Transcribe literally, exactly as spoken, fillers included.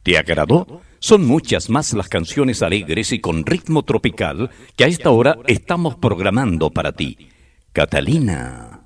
¿Te agradó? Son muchas más las canciones alegres y con ritmo tropical que a esta hora estamos programando para ti. Catalina.